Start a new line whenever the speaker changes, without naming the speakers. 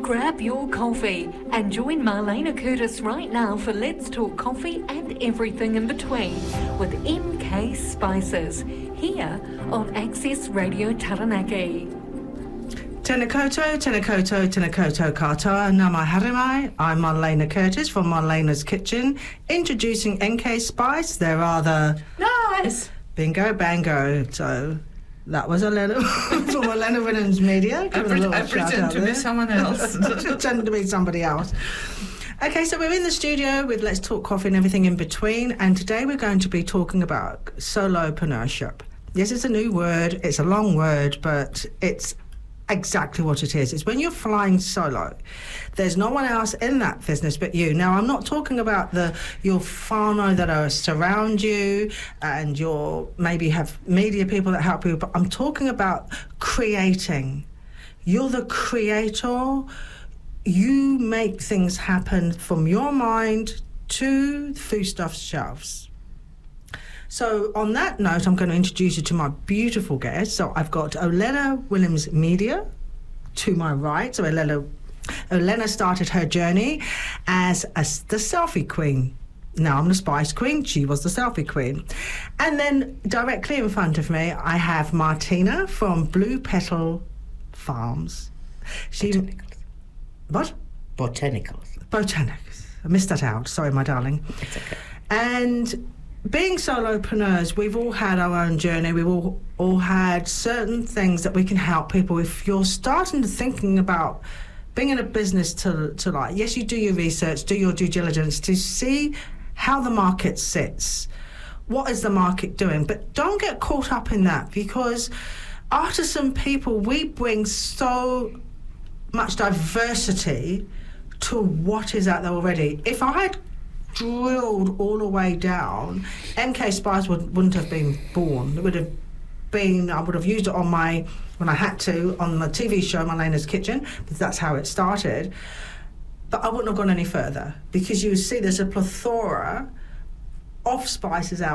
grab your coffee and join Marlena Curtis right now for Let's Talk Coffee and everything in between with MK Spices here on Access Radio Taranaki.
Tēnā koutou, tēnā koutou, tēnā koutou katoa, nā mai haere mai. I'm Marlena Curtis from Marlena's Kitchen, introducing MK Spice. They're rather...
Nice!
Bingo, bango. So that was a letter from Elena Williams Media.
I pretend to be someone else.
Pretend to be somebody else. Okay, so we're in the studio with Let's Talk Coffee and everything in between, and today we're going to be talking about solopreneurship. Yes, it's a new word, it's a long word, but it's exactly what it is. It's when you're flying solo. There's no one else in that business but you. Now, I'm not talking about your whānau that are surround you and your maybe have media people that help you, but I'm talking about creating. You're the creator. You make things happen from your mind to the foodstuffs shelves. So on that note, I'm going to introduce you to my beautiful guest. So I've got Elena Williams Media to my right. So Elena started her journey as the selfie queen. Now I'm the spice queen. She was the selfie queen. And then directly in front of me, I have Martina from Blue Petal Farms.
Botanicals.
What?
Botanicals.
Botanics. I missed that out. Sorry, my darling.
It's okay.
And being solopreneurs, we've all had our own journey. We've all had certain things that we can help people. If you're starting to thinking about being in a business to like, yes, you do your research, do your due diligence to see how the market sits. What is the market doing? But don't get caught up in that, because artisan people, we bring so much diversity to what is out there already. If I had drilled all the way down, MK Spice wouldn't have been born. It would have been, I would have used it on when I had to, on the TV show Marlena's Kitchen, because that's how it started. But I wouldn't have gone any further, because you see there's a plethora of spices out